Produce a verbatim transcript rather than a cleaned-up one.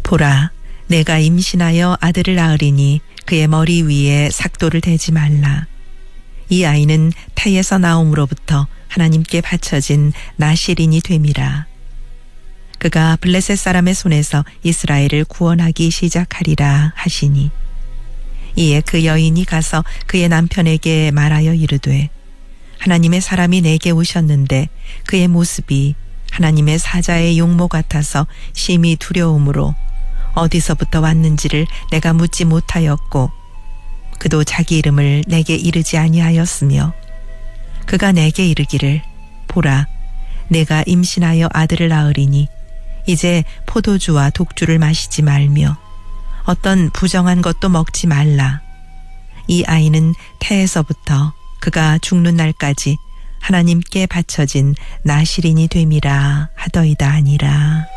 보라, 내가 임신하여 아들을 낳으리니 그의 머리 위에 삭도를 대지 말라. 이 아이는 태에서 나옴으로부터 하나님께 바쳐진 나실인이 됨이라. 그가 블레셋 사람의 손에서 이스라엘을 구원하기 시작하리라 하시니, 이에 그 여인이 가서 그의 남편에게 말하여 이르되, 하나님의 사람이 내게 오셨는데 그의 모습이 하나님의 사자의 용모 같아서 심히 두려움으로 어디서부터 왔는지를 내가 묻지 못하였고, 그도 자기 이름을 내게 이르지 아니하였으며, 그가 내게 이르기를, 보라, 내가 임신하여 아들을 낳으리니 이제 포도주와 독주를 마시지 말며 어떤 부정한 것도 먹지 말라. 이 아이는 태에서부터 그가 죽는 날까지 하나님께 바쳐진 나실인이 됨이라 하더이다 하니라.